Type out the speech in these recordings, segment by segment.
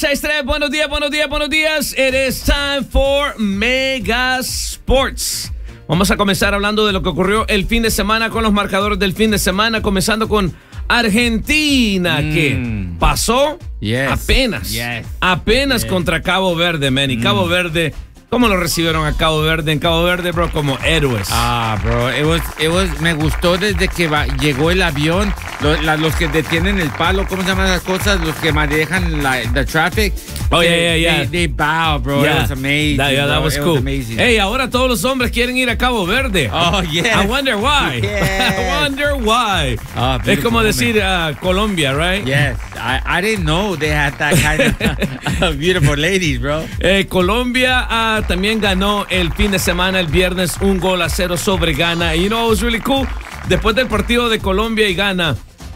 6-3, buenos días. It is time for Mega Sports. Vamos a comenzar hablando de lo que ocurrió el fin de semana con los marcadores del fin de semana, comenzando con Argentina, que pasó apenas contra Cabo Verde, man. Y Cabo Verde, ¿cómo lo recibieron a Cabo Verde? En Cabo Verde, bro, como héroes. Bro, me gustó desde que llegó el avión, los que detienen el palo, ¿cómo se llaman las cosas? Los que manejan the traffic. They bow, bro. Yeah. It was amazing. That was cool. Hey, ahora todos los hombres quieren ir a Cabo Verde. Oh, yeah. I wonder why. Yeah. I wonder why. Es como decir Colombia, right? Yes. I didn't know they had that kind of beautiful ladies, bro. Colombia también ganó el fin de semana, el viernes, 1-0 sobre Ghana. Y you know, it was really cool. Después del partido de Colombia y Ghana,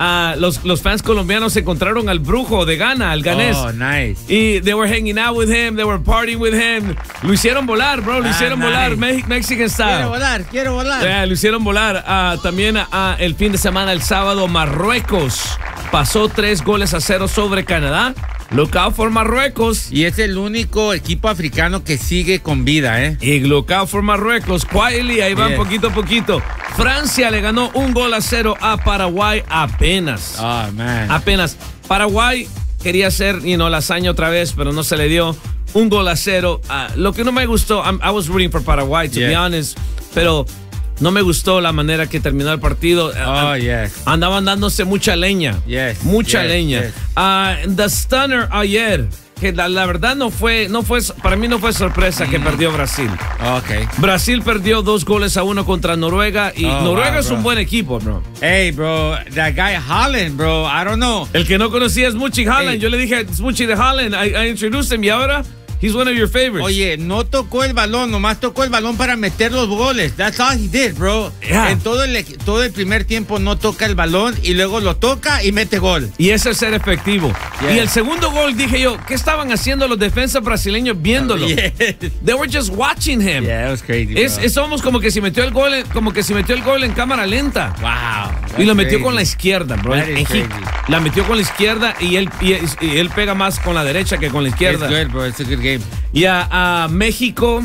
los fans colombianos encontraron al brujo de Ghana, al ganés. Oh, nice. Y they were hanging out with him, they were partying with him. Lo hicieron volar, bro, lo hicieron volar, Mexican style. Quiero volar. Lo hicieron volar. También el fin de semana, el sábado, Marruecos pasó 3-0 sobre Canadá. Look out for Marruecos. Y es el único equipo africano que sigue con vida, ¿eh? Y look out for Marruecos. Quietly, ahí van poquito a poquito. Francia le ganó 1-0 a Paraguay apenas. Oh, man. Apenas. Paraguay quería hacer, la hazaña otra vez, pero no se le dio. 1-0. Lo que no me gustó, I was rooting for Paraguay, to be honest, pero no me gustó la manera que terminó el partido. Andaban dándose mucha leña. Mucha leña. The Stunner ayer, que la verdad no fue, para mí no fue sorpresa que perdió Brasil. Okay. Brasil perdió 2-1 contra Noruega y Noruega es un buen equipo, bro. Hey, bro, that guy Haaland, bro, I don't know. El que no conocía es Smoochie Haaland. Yo le dije Smoochie de Haaland. I introduced him y ahora he's one of your favorites. Oye, no tocó el balón, nomás tocó el balón para meter los goles. That's all he did, bro. Yeah. En todo el primer tiempo no toca el balón y luego lo toca y mete gol. Y eso es ser efectivo. Y el segundo gol, dije yo, ¿qué estaban haciendo los defensas brasileños viéndolo? They were just watching him. Yeah, it was crazy, bro. Es almost como que si metió el gol, en cámara lenta. Wow. Y lo metió con la izquierda, bro. La metió con la izquierda y él pega más con la derecha que con la izquierda. It's good, bro. It's a good game. Y a México,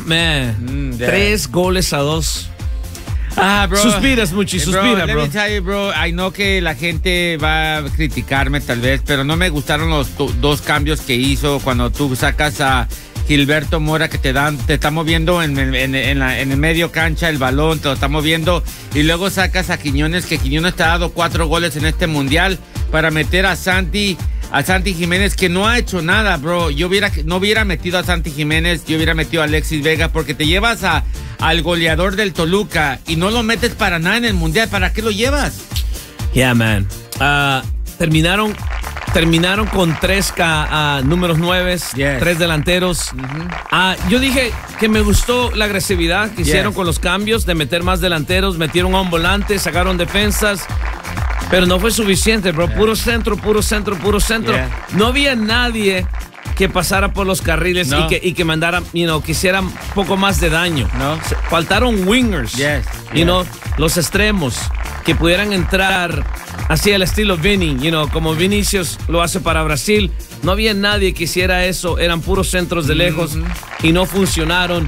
3-2. Bro. Suspiras mucho, suspira, bro. Let me tell you, bro, I know que la gente va a criticarme tal vez, pero no me gustaron los dos cambios que hizo cuando tú sacas a Gilberto Mora, que te está moviendo en el medio cancha el balón, te lo está moviendo, y luego sacas a Quiñones, que Quiñones te ha dado 4 goles en este mundial, para meter a Santi Jiménez, que no ha hecho nada, bro. No hubiera metido a Santi Jiménez, yo hubiera metido a Alexis Vega, porque te llevas al goleador del Toluca y no lo metes para nada en el mundial. ¿Para qué lo llevas? Yeah, man. Terminaron con 3 números 9, 3 delanteros. Yo dije que me gustó la agresividad que hicieron con los cambios, de meter más delanteros, metieron a un volante, sacaron defensas. Pero no fue suficiente, bro. Puro centro. No había nadie que pasara por los carriles y que mandara, que hiciera un poco más de daño. Faltaron wingers. Los extremos que pudieran entrar así al estilo Vini, como Vinicius lo hace para Brasil. No había nadie que hiciera eso. Eran puros centros de lejos y no funcionaron.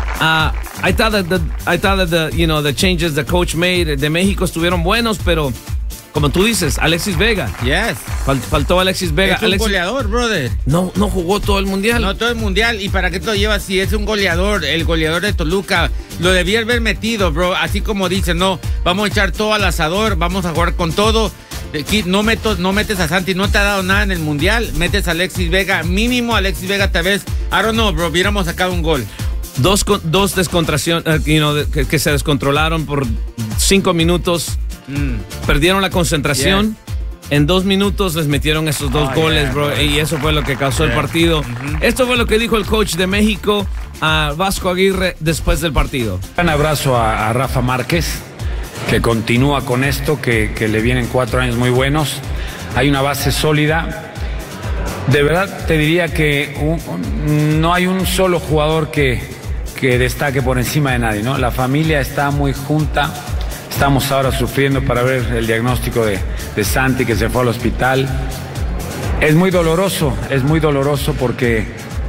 I thought that the changes the coach made de México estuvieron buenos, pero como tú dices, Alexis Vega. Faltó Alexis Vega. Es un goleador, brother. No jugó todo el mundial. No todo el mundial. ¿Y para qué te lo llevas si es un goleador? El goleador de Toluca. Lo debía haber metido, bro. Así como dicen, no, vamos a echar todo al asador, vamos a jugar con todo. No metes a Santi, no te ha dado nada en el mundial. Metes a Alexis Vega. Mínimo Alexis Vega tal vez. I don't know, bro. Hubiéramos sacado un gol. Dos descontración, que se descontrolaron por 5 minutos. Perdieron la concentración. En 2 minutos les metieron esos 2 goles, bro. Y eso fue lo que causó el partido. Esto fue lo que dijo el coach de México, Vasco Aguirre, después del partido. Un abrazo a Rafa Márquez, que continúa con esto, que le vienen 4 años muy buenos. Hay una base sólida. De verdad te diría que no hay un solo jugador que destaque por encima de nadie, ¿no? La familia está muy junta. Estamos ahora sufriendo para ver el diagnóstico de Santi, que se fue al hospital. Es muy doloroso porque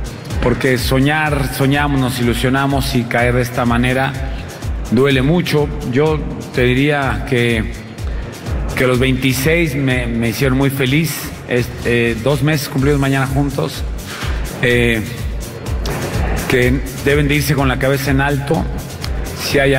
soñamos, nos ilusionamos y caer de esta manera duele mucho. Yo te diría que los 26 me hicieron muy feliz. 2 meses cumplidos mañana juntos, que deben de irse con la cabeza en alto. Si hay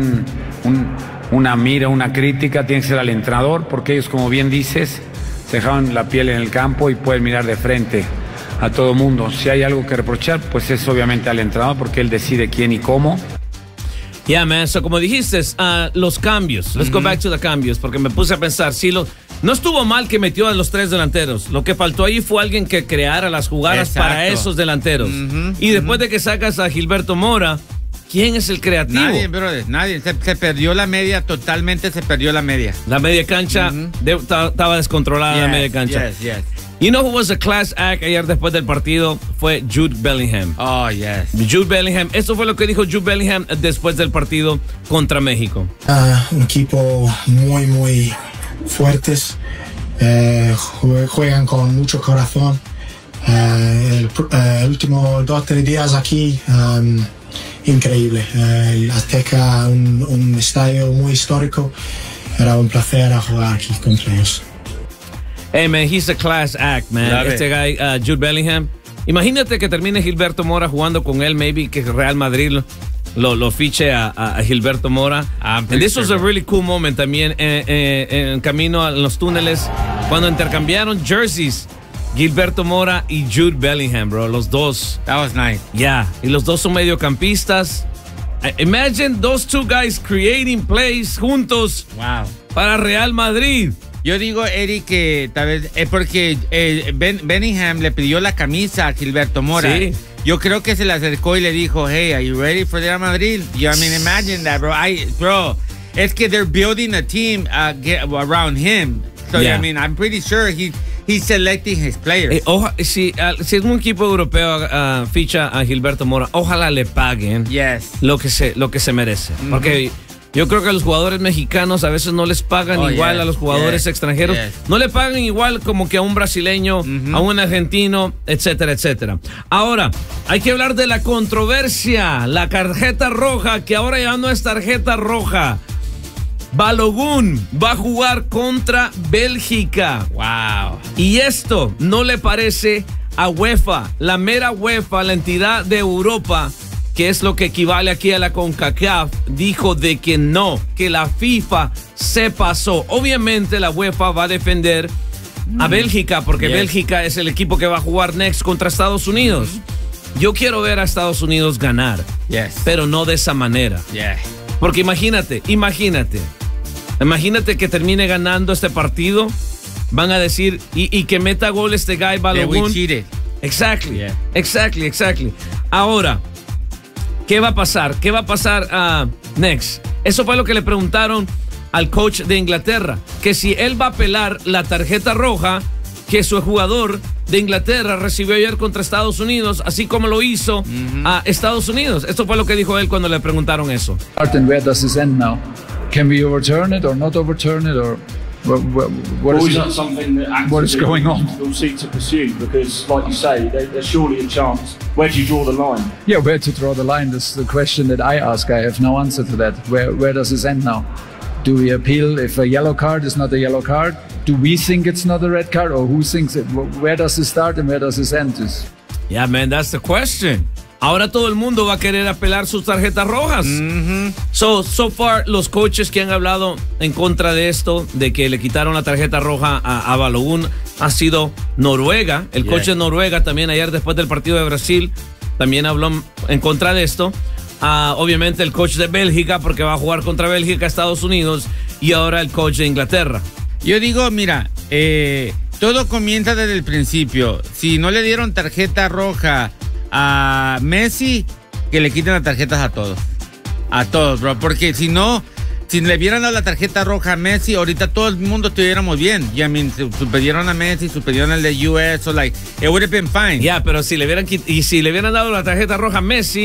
una mira, una crítica, tiene que ser al entrenador, porque ellos, como bien dices, se dejaron la piel en el campo y pueden mirar de frente a todo mundo. Si hay algo que reprochar, pues es obviamente al entrenador, porque él decide quién y cómo. Yeah, man, so como dijiste, los cambios. Let's go back to the cambios, porque me puse a pensar, no estuvo mal que metió a los 3 delanteros. Lo que faltó ahí fue alguien que creara las jugadas para esos delanteros. Y después de que sacas a Gilberto Mora, ¿quién es el creativo? Nadie, brother, nadie. Se perdió la media, totalmente se perdió la media. La media cancha estaba descontrolada, la media cancha. Yes. You know who was a class act ayer después del partido? Fue Jude Bellingham. Oh, yes. Jude Bellingham. Esto fue lo que dijo Jude Bellingham después del partido contra México. Un equipo muy, muy fuertes. Juegan con mucho corazón. El último 2 o 3 días aquí, increíble. El Azteca, un estadio muy histórico. Era un placer jugar aquí contra ellos. Hey, man, he's a class act, man. Este guy, Jude Bellingham. Imagínate que termine Gilberto Mora jugando con él, maybe que Real Madrid lo fiche a Gilberto Mora. And this was a really cool moment también en camino a los túneles, cuando intercambiaron jerseys Gilberto Mora y Jude Bellingham, bro. Los dos. That was nice. Yeah. Y los dos son mediocampistas. Imagine those two guys creating plays juntos. Wow. Para Real Madrid. Yo digo, Eric, que tal vez es porque Bellingham le pidió la camisa a Gilberto Mora. Sí. Yo creo que se le acercó y le dijo, hey, are you ready for Real Madrid? I mean, imagine that, bro. Es que they're building a team around him. So, Yeah. I mean, I'm pretty sure he's selecting his players. Si es un equipo europeo ficha a Gilberto Mora, ojalá le paguen lo que se merece. Porque yo creo que a los jugadores mexicanos a veces no les pagan igual a los jugadores extranjeros. No le pagan igual como que a un brasileño, a un argentino, etcétera, etcétera. Ahora, hay que hablar de la controversia, la tarjeta roja, que ahora ya no es tarjeta roja. Balogun va a jugar contra Bélgica. Wow. Y esto no le parece a UEFA, la mera UEFA, la entidad de Europa, que es lo que equivale aquí a la CONCACAF, dijo de que no, que la FIFA se pasó. Obviamente la UEFA va a defender a Bélgica, porque Bélgica es el equipo que va a jugar next contra Estados Unidos. Yo quiero ver a Estados Unidos ganar, pero no de esa manera. Porque imagínate que termine ganando este partido, van a decir, y que meta gol este guy Balogun. Exactly. Ahora, ¿qué va a pasar? ¿Qué va a pasar next? Eso fue lo que le preguntaron al coach de Inglaterra, que si él va a apelar la tarjeta roja que su jugador de Inglaterra recibió ayer contra Estados Unidos, así como lo hizo a Estados Unidos. Esto fue lo que dijo él cuando le preguntaron eso. And where does this end now? Can we overturn it or not overturn it, or what is going on? We'll seek to pursue, because, like you say, there's surely a chance. Where do you draw the line? Yeah, where to draw the line is the question that I ask. I have no answer to that. Where does this end now? Do we appeal if a yellow card is not a yellow card? Do we think it's not a red card, or who thinks it? Where does this start and where does this end? Yeah, man, that's the question. Ahora todo el mundo va a querer apelar sus tarjetas rojas. So far, los coaches que han hablado en contra de esto, de que le quitaron la tarjeta roja a Balogun, ha sido Noruega. El coach de Noruega también ayer después del partido de Brasil también habló en contra de esto. Obviamente el coach de Bélgica, porque va a jugar contra Bélgica, Estados Unidos, y ahora el coach de Inglaterra. Yo digo, mira, todo comienza desde el principio. Si no le dieron tarjeta roja a Messi, que le quiten las tarjetas a todos, bro, porque si le hubieran dado la tarjeta roja a Messi, ahorita todo el mundo estuviéramos bien. I mean, suspendieron a Messi, suspendieron al de US, so like, it would have been fine. Pero si le hubieran dado la tarjeta roja a Messi,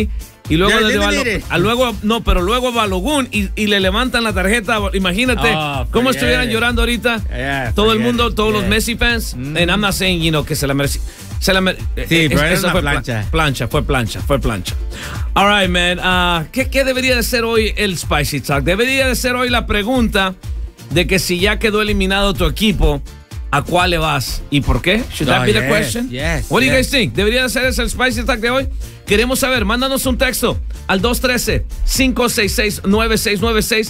Y luego, pero luego Balogun y le levantan la tarjeta. Imagínate cómo estuvieran llorando ahorita. Todo el mundo, todos los Messi fans. And I'm not saying, que se la merecía. Sí, pero esa fue plancha. Fue plancha. All right, man. ¿Qué debería de ser hoy el Spicy Talk? Debería de ser hoy la pregunta de que si ya quedó eliminado tu equipo, ¿a cuál le vas? ¿Y por qué? Should that be the question? Yes. What do you guys think? ¿Debería de ser ese el Spicy Talk de hoy? Queremos saber. Mándanos un texto al 213-566-9696.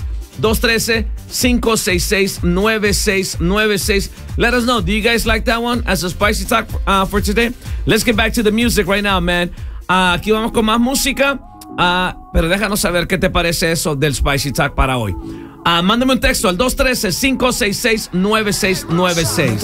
213-566-9696. Let us know. Do you guys like that one as a Spicy Talk for today? Let's get back to the music right now, man. Aquí vamos con más música. Pero déjanos saber qué te parece eso del Spicy Talk para hoy. Mándame un texto al 213-566-9696.